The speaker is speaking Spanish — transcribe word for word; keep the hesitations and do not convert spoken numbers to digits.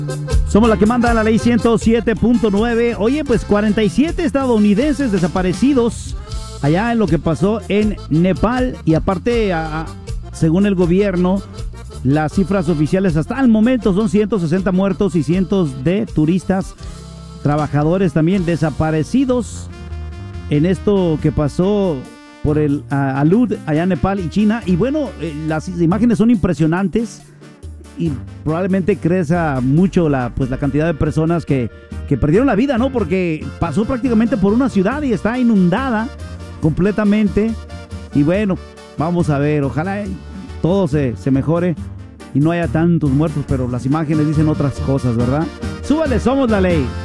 Somos la que manda la ley ciento siete punto nueve. Oye, pues cuarenta y siete estadounidenses desaparecidos allá en lo que pasó en Nepal. Y aparte, a, a, según el gobierno, las cifras oficiales hasta el momento son ciento sesenta muertos y cientos de turistas, trabajadores también desaparecidos en esto que pasó por el uh, Alud allá en Nepal y China. Y bueno, eh, las imágenes son impresionantes y probablemente crezca mucho la, pues, la cantidad de personas que, que perdieron la vida, ¿no? Porque pasó prácticamente por una ciudad y está inundada completamente. Y bueno, vamos a ver, ojalá todo se, se mejore y no haya tantos muertos, pero las imágenes dicen otras cosas, ¿verdad? Súbale, somos la ley.